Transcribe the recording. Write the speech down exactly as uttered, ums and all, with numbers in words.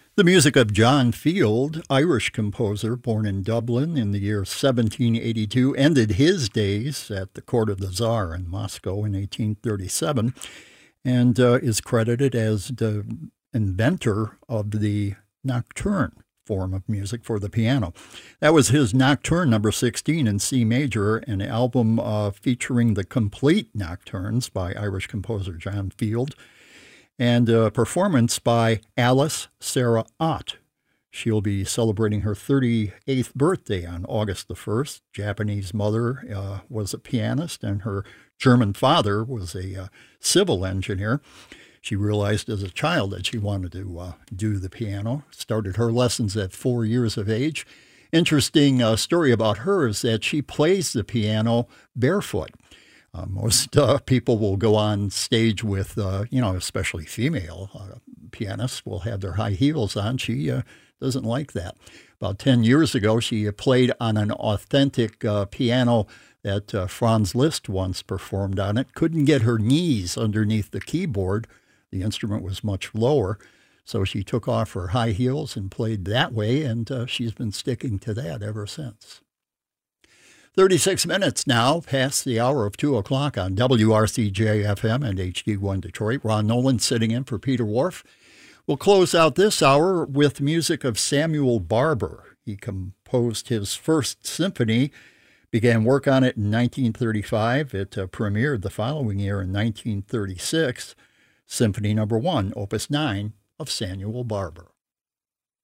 The music of John Field, Irish composer born in Dublin in the year seventeen eighty-two, ended his days at the court of the Tsar in Moscow in eighteen thirty-seven, and uh, is credited as the inventor of the nocturne form of music for the piano. That was his Nocturne number sixteen in C major, an album uh, featuring the complete nocturnes by Irish composer John Field, and a performance by Alice Sarah Ott. She'll be celebrating her thirty-eighth birthday on August the first. Japanese mother uh, was a pianist, and her German father was a uh, civil engineer. She realized as a child that she wanted to uh, do the piano, started her lessons at four years of age. Interesting uh, story about her is that she plays the piano barefoot. Uh, most uh, people will go on stage with, uh, you know, especially female uh, pianists will have their high heels on. She uh, doesn't like that. About ten years ago, she played on an authentic uh, piano that uh, Franz Liszt once performed on it. Couldn't get her knees underneath the keyboard. The instrument was much lower. So she took off her high heels and played that way, and uh, she's been sticking to that ever since. thirty-six minutes now past the hour of two o'clock on W R C J F M and H D one Detroit. Ron Nolan sitting in for Peter Wharf. We'll close out this hour with music of Samuel Barber. He composed his first symphony, began work on it in nineteen thirty-five. It uh, premiered the following year in nineteen thirty-six. Symphony number one, opus nine of Samuel Barber.